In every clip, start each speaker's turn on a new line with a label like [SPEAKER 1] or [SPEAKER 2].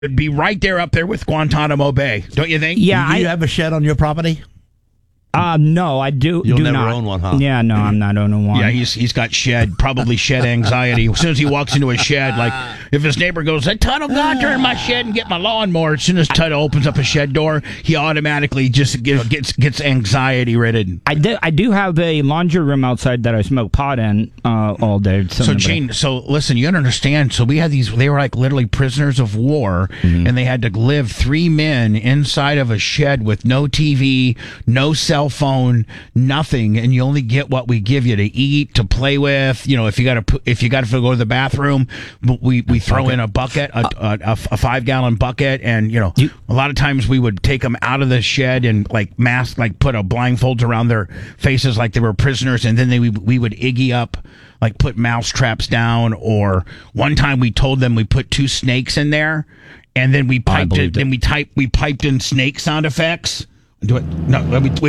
[SPEAKER 1] would be right there up there with Guantanamo Bay, don't you think?
[SPEAKER 2] Yeah,
[SPEAKER 3] Do you have a shed on your property?
[SPEAKER 2] No, I do.
[SPEAKER 3] You'll
[SPEAKER 2] do
[SPEAKER 3] never
[SPEAKER 2] not
[SPEAKER 3] own one, huh?
[SPEAKER 2] Yeah, no, I'm not owning one.
[SPEAKER 1] Yeah, he's got probably shed anxiety. As soon as he walks into a shed, like if his neighbor goes, Tuttle, go out there in my shed and get my lawnmower. As soon as Tuttle opens up a shed door, he automatically just gets anxiety ridden.
[SPEAKER 2] I do have a laundry room outside that I smoke pot in all day.
[SPEAKER 1] So Gene, listen, you understand. So we had these. They were like literally prisoners of war, and they had to live 3 men inside of a shed with no TV, no cell phone, nothing, and you only get what we give you to eat, to play with. You know, if you got to go to the bathroom, we throw in a bucket, a 5-gallon bucket, and a lot of times we would take them out of the shed and put a blindfolds around their faces like they were prisoners, and then we would Iggy up, like put mouse traps down. Or one time we told them we put 2 snakes in there, and then we piped it. Then we piped in snake sound effects. Do it. No,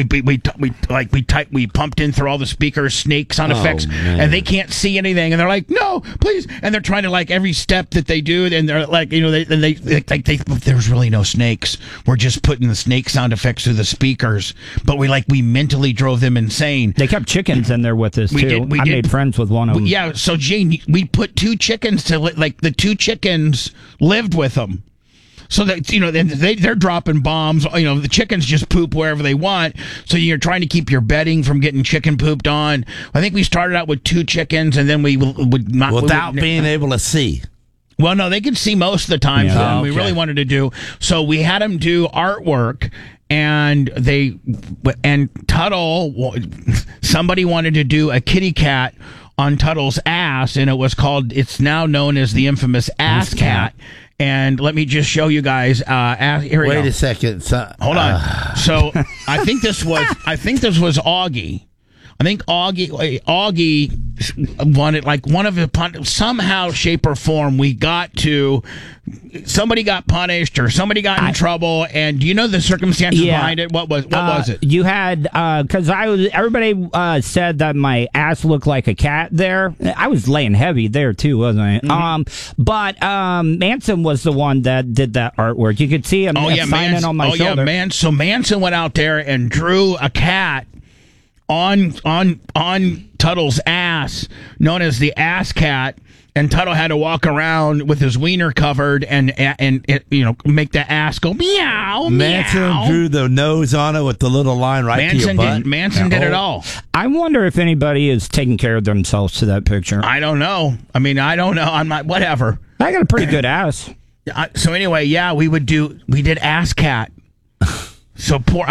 [SPEAKER 1] we pumped in through all the speakers snake sound effects, and they can't see anything, and they're like, no, please, and they're trying to every step that they do, and they're like, there's really no snakes. We're just putting the snake sound effects through the speakers, but we mentally drove them insane.
[SPEAKER 2] They kept chickens in there with us too. I made friends with one of them.
[SPEAKER 1] Yeah, so Gene, we put 2 chickens to the 2 chickens lived with them. So that they're dropping bombs. The chickens just poop wherever they want. So you're trying to keep your bedding from getting chicken pooped on. I think we started out with 2 chickens, and then we would not
[SPEAKER 3] without being able to see.
[SPEAKER 1] Well, no, they could see most of the time. Yeah. So we really wanted to do. So we had them do artwork. And Tuttle, somebody wanted to do a kitty cat on Tuttle's ass, and it's now known as the infamous ass cat. And let me just show you guys. Here we go.
[SPEAKER 3] Wait a second.
[SPEAKER 1] Hold on. So I think this was Augie. I think Augie wanted one of the somehow, shape, or form. Somebody got punished or somebody got in trouble. And do you know the circumstances behind it? What was it?
[SPEAKER 2] You had because everybody said that my ass looked like a cat there. I was laying heavy there too, wasn't I? Mm-hmm. But Manson was the one that did that artwork. You could see him signing on my shoulder.
[SPEAKER 1] Yeah, so Manson went out there and drew a cat on Tuttle's ass, known as the ass cat, and Tuttle had to walk around with his wiener covered and make the ass go meow.
[SPEAKER 3] Manson drew the nose on it with the little line to your butt.
[SPEAKER 1] Manson did it all.
[SPEAKER 2] I wonder if anybody is taking care of themselves to that picture.
[SPEAKER 1] I don't know. I don't know. I'm not. Whatever.
[SPEAKER 2] I got a pretty good ass.
[SPEAKER 1] So anyway, we did ass cat. So poor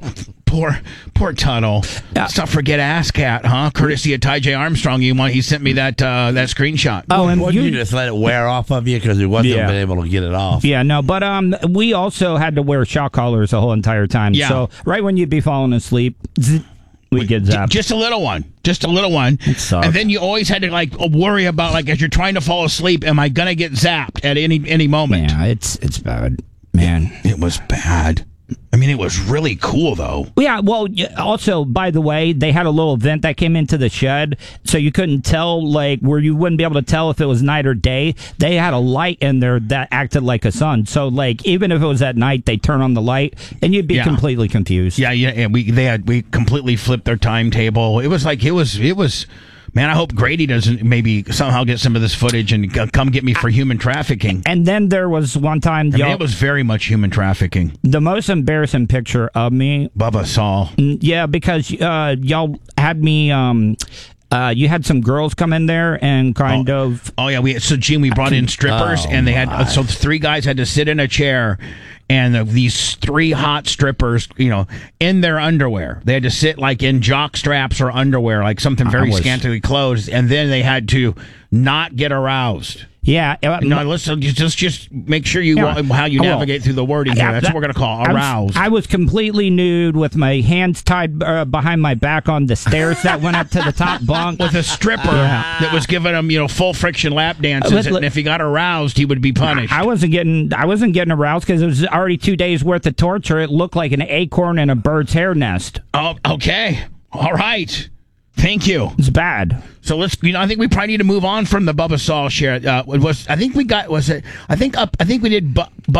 [SPEAKER 1] Tuttle. Let's not forget ass cat, huh? Courtesy of Ty J. Armstrong. He sent me that screenshot.
[SPEAKER 2] Oh, and
[SPEAKER 3] you just let it wear off of you because he wasn't been able to get it off.
[SPEAKER 2] Yeah, no, but we also had to wear shock collars the whole entire time. Yeah. So right when you'd be falling asleep, we get zapped. Just a little one. And then you always had to worry about as you're trying to fall asleep, am I gonna get zapped at any moment?
[SPEAKER 1] Yeah,
[SPEAKER 2] it's bad, man.
[SPEAKER 1] It was bad. It was really cool, though.
[SPEAKER 2] Yeah, well, also, by the way, they had a little vent that came into the shed, so you couldn't tell, where you wouldn't be able to tell if it was night or day. They had a light in there that acted like a sun. So, even if it was at night, they turn on the light, and you'd be completely confused.
[SPEAKER 1] Yeah, and we completely flipped their timetable. It was. Man, I hope Grady doesn't maybe somehow get some of this footage and come get me for human trafficking.
[SPEAKER 2] And then there was one time...
[SPEAKER 1] it was very much human trafficking.
[SPEAKER 2] The most embarrassing picture of me...
[SPEAKER 1] Bubba saw.
[SPEAKER 2] Yeah, because y'all had me... you had some girls come in there and kind of...
[SPEAKER 1] Oh, yeah. Gene, we brought in strippers, and they had... So 3 guys had to sit in a chair, and these 3 hot strippers, in their underwear. They had to sit in jock straps or underwear, something very scantily clothed, and then they had to not get aroused.
[SPEAKER 2] Yeah.
[SPEAKER 1] No, listen, just make sure how you navigate through the wording here. That's what we're going to call aroused.
[SPEAKER 2] I was completely nude with my hands tied behind my back on the stairs that went up to the top bunk.
[SPEAKER 1] With a stripper that was giving him, full friction lap dances, and if he got aroused, he would be punished.
[SPEAKER 2] I wasn't getting aroused because it was already 2 days worth of torture. It looked like an acorn in a bird's hair nest.
[SPEAKER 1] Oh, okay. All right. Thank you.
[SPEAKER 2] It's bad.
[SPEAKER 1] So let's, I think we probably need to move on from the Bubba Saul share. I think we did